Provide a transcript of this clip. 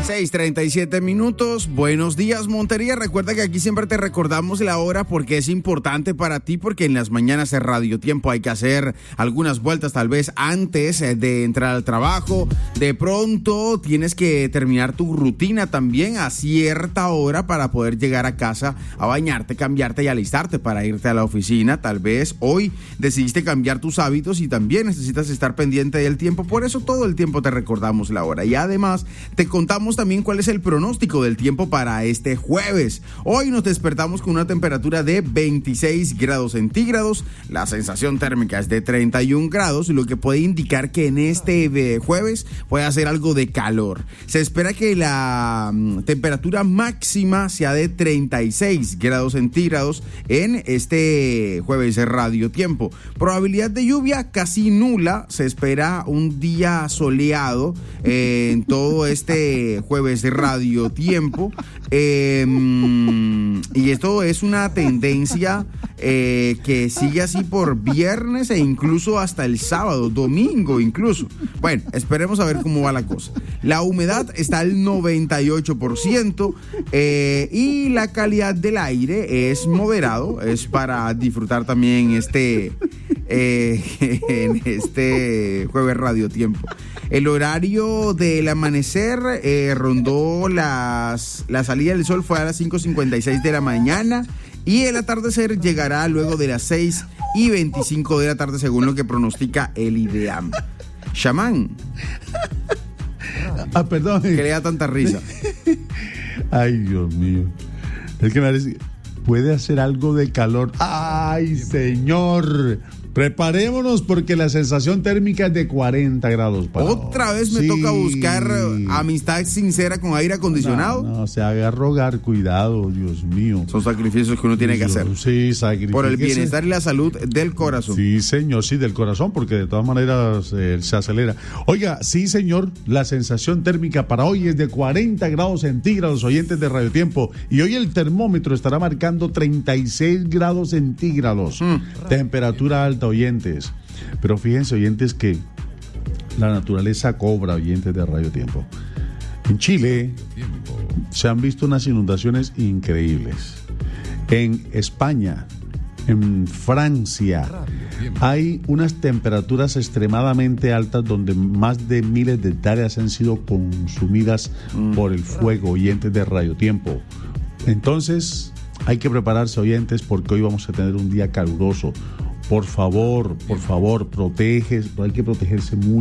6:37. Buenos días, Montería. Recuerda que aquí siempre te recordamos la hora porque es importante para ti, porque en las mañanas de Radio Tiempo hay que hacer algunas vueltas tal vez antes de entrar al trabajo. De pronto tienes que terminar tu rutina también a cierta hora para poder llegar a casa a bañarte, cambiarte y alistarte para irte a la oficina. Tal vez hoy decidiste cambiar tus hábitos y también necesitas estar pendiente del tiempo. Por eso todo el tiempo te recordamos la hora. Y además te contamos también cuál es el pronóstico del tiempo para este jueves. Hoy nos despertamos con una temperatura de 26 grados centígrados. La sensación térmica es de 31 grados, lo que puede indicar que en este jueves puede hacer algo de calor. Se espera que la temperatura máxima sea de 36 grados centígrados en este jueves de Radio Tiempo. Probabilidad de lluvia casi nula. Se espera un día soleado en todo este jueves de Radio Tiempo. Y esto es una tendencia que sigue así por viernes e incluso hasta el sábado, domingo incluso. Bueno, esperemos a ver cómo va la cosa. La humedad está al 98% y la calidad del aire es moderado. Es para disfrutar también en este jueves Radio Tiempo. El horario del amanecer rondó la salida del sol fue a las 5:56 de la mañana y el atardecer llegará luego de las 6:25 de la tarde según lo que pronostica el IDEAM. Chamán. Perdón. ¿Qué le da tanta risa? Ay, Dios mío. Es que me parece, puede hacer algo de calor. Ay, señor. Preparémonos porque la sensación térmica es de 40 grados. Otra vez me toca buscar amistad sincera con aire acondicionado. No, se haga rogar, cuidado, Dios mío. Son sacrificios que uno tiene que hacer. Sí, sacrificios. Por el bienestar y la salud del corazón. Sí, señor, sí, del corazón, porque de todas maneras se acelera. Oiga, sí, señor, la sensación térmica para hoy es de 40 grados centígrados, oyentes de Radio Tiempo. Y hoy el termómetro estará marcando 36 grados centígrados. Temperatura alta, oyentes. Pero fíjense, oyentes, que la naturaleza cobra, oyentes de Radio Tiempo. En Chile se han visto unas inundaciones increíbles. En España, en Francia, hay unas temperaturas extremadamente altas donde más de miles de hectáreas han sido consumidas por el fuego, oyentes de Radio Tiempo. Entonces, hay que prepararse, oyentes, porque hoy vamos a tener un día caluroso. Por favor, hay que protegerse mucho.